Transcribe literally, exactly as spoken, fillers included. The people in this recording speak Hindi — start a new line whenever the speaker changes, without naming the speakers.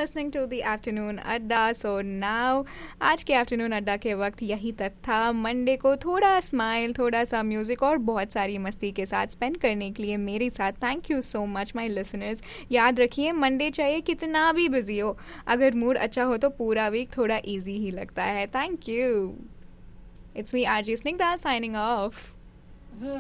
listening to the Afternoon Adda. So now आज के आफ्टरनून अड्डा के वक्त यही तक था. मंडे को थोड़ा स्माइल, थोड़ा सा म्यूजिक और बहुत सारी मस्ती के साथ स्पेंड करने के लिए मेरे साथ thank you so much my listeners. याद रखिए मंडे चाहे कितना भी बिजी हो, अगर मूड अच्छा हो तो पूरा वीक थोड़ा इजी ही लगता है. Thank you. It's me, R J Snigdha, signing off.